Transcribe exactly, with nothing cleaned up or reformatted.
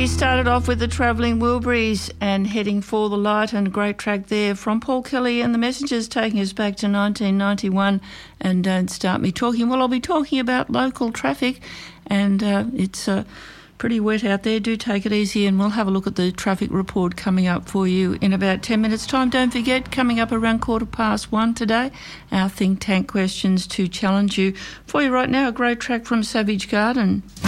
He started off with the Travelling Wilburys and Heading for the Light, and a great track there from Paul Kelly and the Messengers, taking us back to nineteen ninety-one and Don't Start Me Talking. Well, I'll be talking about local traffic, and uh, it's uh, pretty wet out there. Do take it easy, and we'll have a look at the traffic report coming up for you in about ten minutes' time. Don't forget, coming up around quarter past one today, our think tank questions to challenge you. For you right now, a great track from Savage Garden.